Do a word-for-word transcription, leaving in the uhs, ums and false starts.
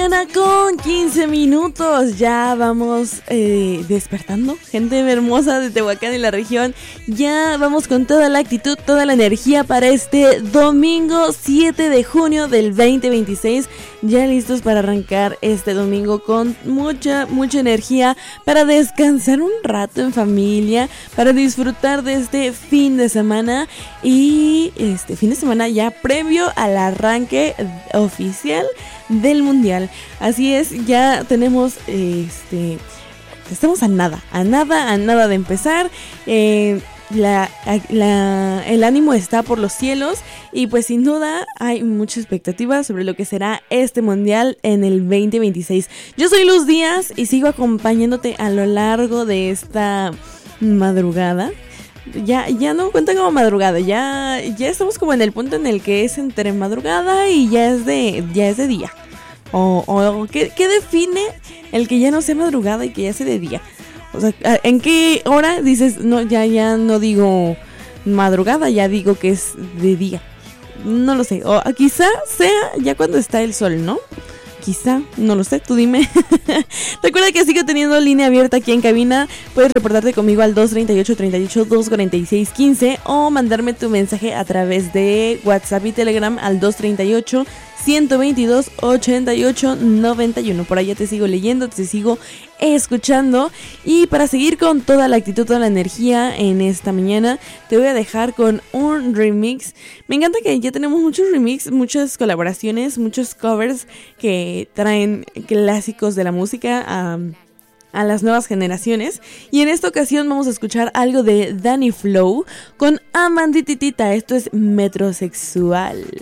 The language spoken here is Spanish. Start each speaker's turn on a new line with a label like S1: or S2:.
S1: mañana con quince minutos. Ya vamos eh, despertando, gente hermosa de Tehuacán y la región. Ya vamos con toda la actitud, toda la energía para este domingo siete de junio del veinte veintiséis. Ya listos para arrancar este domingo con mucha, mucha energía para descansar un rato en familia, para disfrutar de este fin de semana y este fin de semana ya previo al arranque oficial del mundial. Así es, ya tenemos este estamos a nada, a nada, a nada de empezar. Eh, La, la, el ánimo está por los cielos y pues sin duda hay mucha expectativa sobre lo que será este mundial en el veinte veintiséis. Yo soy Luz Díaz y sigo acompañándote a lo largo de esta madrugada. Ya, ya no cuenta como madrugada, ya, ya estamos como en el punto en el que es entre madrugada y ya es de, ya es de día. O, o ¿qué, ¿qué define el que ya no sea madrugada y que ya sea de día? O sea, ¿en qué hora dices, no, ya, ya no digo madrugada, ya digo que es de día? No lo sé, o quizá sea ya cuando está el sol, ¿no? Quizá, no lo sé, tú dime. Recuerda que sigo teniendo línea abierta aquí en cabina. Puedes reportarte conmigo al dos treinta y ocho, treinta y ocho, dos cuarenta y seis, quince o mandarme tu mensaje a través de WhatsApp y Telegram al dos treinta y ocho, ciento veintidós, ochenta y ocho, noventa y uno. Por allá te sigo leyendo, te sigo escuchando. Y para seguir con toda la actitud, toda la energía en esta mañana, te voy a dejar con un remix. Me encanta que ya tenemos muchos remix, muchas colaboraciones, muchos covers que traen clásicos de la música a, a las nuevas generaciones. Y en esta ocasión vamos a escuchar algo de Danny Flow con Amandititita. Esto es Metrosexual.